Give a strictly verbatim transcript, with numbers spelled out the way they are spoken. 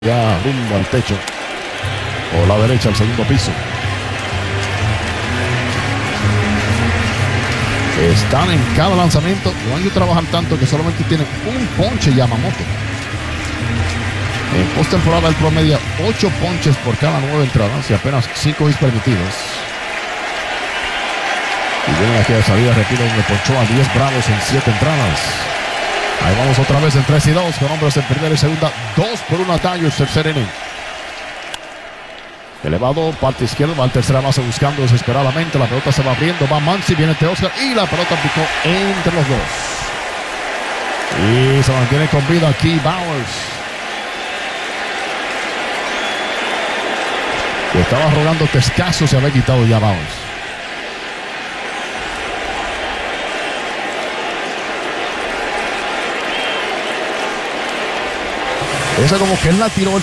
Ya rumbo al techo o la derecha al segundo piso. Están en cada lanzamiento. No hay que trabajar tanto que solamente tienen un ponche Yamamoto. En postemporada el promedio ocho ponches por cada nueve entradas y apenas cinco hits permitidos. Y viene aquí de salida, repito, donde ponchó a diez bravos en siete entradas. Ahí vamos otra vez en tres y dos, con hombres en primera y segunda, dos por uno a Dodgers, tercer inning. Elevado, parte izquierda, va al tercera base buscando desesperadamente, la pelota se va abriendo, va Muncy, viene Teoscar y la pelota picó entre los dos. Y se mantiene con vida aquí Bauers. Que estaba rogando que escaso se había quitado ya Bauers. Esa como que él la tiró.